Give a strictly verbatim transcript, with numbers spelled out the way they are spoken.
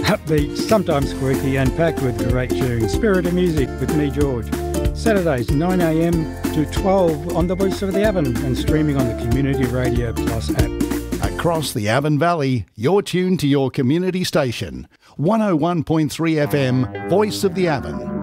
Upbeat, sometimes quirky and packed with great cheering spirit of music with me, George. Saturdays nine a m to twelve on the Voice of the Avon and streaming on the Community Radio Plus app. Across the Avon Valley, you're tuned to your community station. one oh one point three F M, Voice of the Avon.